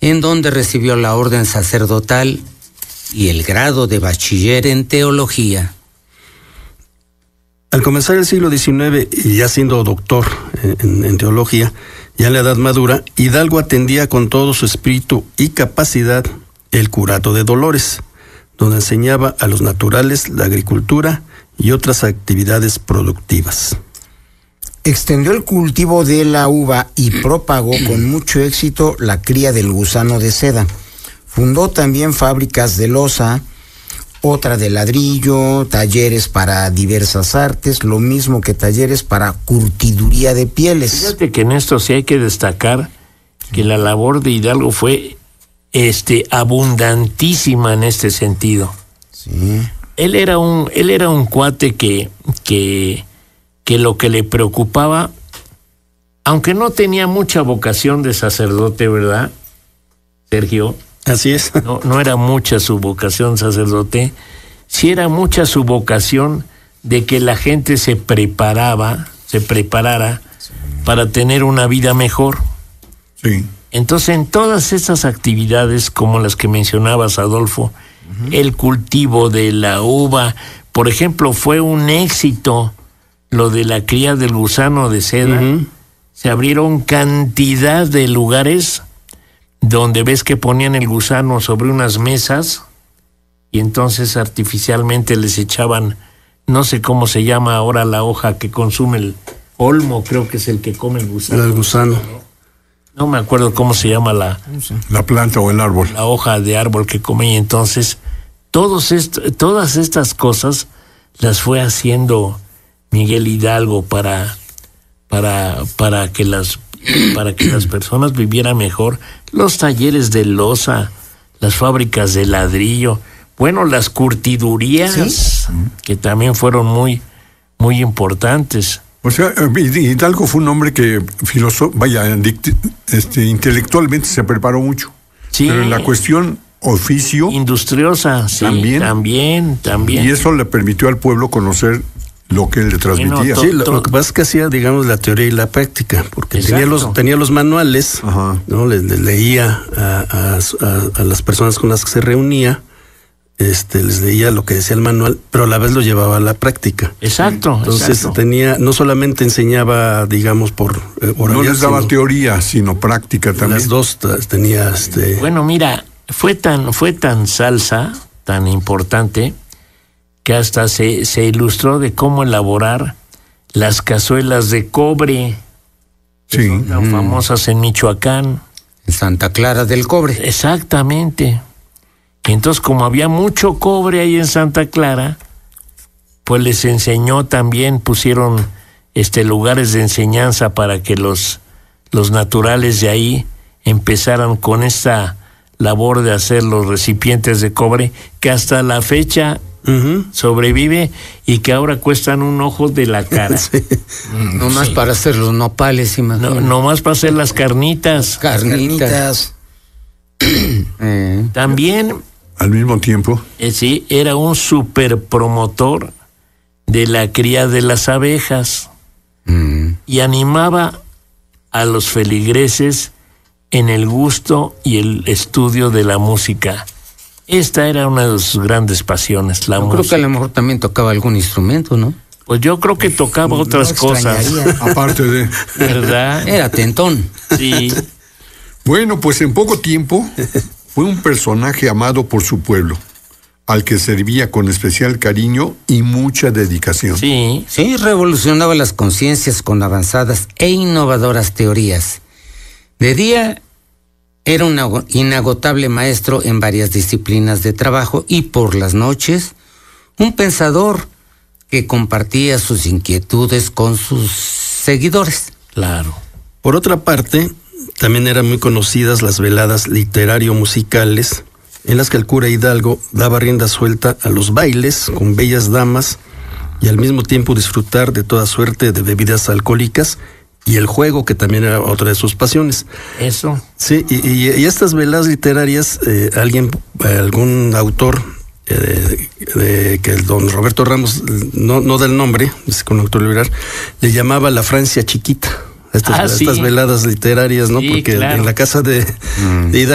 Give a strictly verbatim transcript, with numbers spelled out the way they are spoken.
en donde recibió la orden sacerdotal y el grado de bachiller en teología. Al comenzar el siglo diecinueve, y ya siendo doctor en, en teología, ya en la edad madura, Hidalgo atendía con todo su espíritu y capacidad el curato de dolores, donde enseñaba a los naturales la agricultura y otras actividades productivas. Extendió el cultivo de la uva y propagó con mucho éxito la cría del gusano de seda. Fundó también fábricas de loza, otra de ladrillo, talleres para diversas artes, lo mismo que talleres para curtiduría de pieles. Fíjate que en esto sí hay que destacar que la labor de Hidalgo fue este abundantísima en este sentido. Sí. Él era un él era un cuate que que que lo que le preocupaba, aunque no tenía mucha vocación de sacerdote, ¿verdad, Sergio? Así es. No, no era mucha su vocación sacerdote, sí era mucha su vocación de que la gente se preparaba, se preparara sí. para tener una vida mejor. Sí. Entonces, en todas estas actividades, como las que mencionabas, Adolfo, uh-huh. el cultivo de la uva, por ejemplo, fue un éxito lo de la cría del gusano de seda. Uh-huh. Se abrieron cantidad de lugares donde ves que ponían el gusano sobre unas mesas y entonces artificialmente les echaban, no sé cómo se llama ahora la hoja que consume el olmo, creo que es el que come el gusano. El gusano. No, no me acuerdo cómo se llama la... La planta o el árbol. La hoja de árbol que come, y entonces todos est- todas estas cosas las fue haciendo Miguel Hidalgo para, para, para que las para que las personas vivieran mejor. Los talleres de loza, las fábricas de ladrillo, bueno, las curtidurías, ¿sí? que también fueron muy, muy importantes. O sea, Hidalgo fue un hombre que filosofó, vaya, este, intelectualmente se preparó mucho. Sí. Pero en la cuestión oficio... Industriosa, sí, también, también, también. Y eso le permitió al pueblo conocer lo que él le transmitía. Sí, lo, lo que pasa es que hacía, digamos, la teoría y la práctica, porque tenía los, tenía los manuales, Ajá. ¿no? Le, le leía a, a, a, a las personas con las que se reunía, este, les leía lo que decía el manual, pero a la vez lo llevaba a la práctica. Exacto. Entonces exacto. tenía, no solamente enseñaba, digamos, por eh, oralidad, no les daba sino teoría, sino práctica también. Las dos tenía, este. Bueno, mira, fue tan, fue tan salsa, tan importante, que hasta se, se ilustró de cómo elaborar las cazuelas de cobre, que sí. son tan mm. famosas en Michoacán. En Santa Clara del Cobre. Exactamente. Y entonces, como había mucho cobre ahí en Santa Clara, pues les enseñó también, pusieron este lugares de enseñanza para que los, los naturales de ahí empezaran con esta labor de hacer los recipientes de cobre, que hasta la fecha Uh-huh. sobrevive y que ahora cuestan un ojo de la cara. Sí. No más sí. para hacer los nopales, imagínate. No, no más para hacer las carnitas. Carnitas. eh. También. Al mismo tiempo. Eh, sí, era un super promotor de la cría de las abejas mm. y animaba a los feligreses en el gusto y el estudio de la música. Esta era una de sus grandes pasiones, la yo música. Creo que a lo mejor también tocaba algún instrumento, ¿no? Pues yo creo que tocaba no, otras no cosas. Aparte de... ¿Verdad? Era tentón. Sí. Bueno, pues en poco tiempo fue un personaje amado por su pueblo, al que servía con especial cariño y mucha dedicación. Sí. Sí, revolucionaba las conciencias con avanzadas e innovadoras teorías. De día era un inagotable maestro en varias disciplinas de trabajo y por las noches un pensador que compartía sus inquietudes con sus seguidores. Claro. Por otra parte, también eran muy conocidas las veladas literario-musicales en las que el cura Hidalgo daba rienda suelta a los bailes con bellas damas y al mismo tiempo disfrutar de toda suerte de bebidas alcohólicas y el juego, que también era otra de sus pasiones. Eso. Sí, y, y, y estas veladas literarias, eh, alguien, algún autor, eh, de, de, que el don Roberto Ramos no, no da el nombre, es con autor liberal, le llamaba la Francia chiquita. Estas, ah, sí. estas veladas literarias, ¿no? Sí, porque claro. en la casa de, mm. de Hidalgo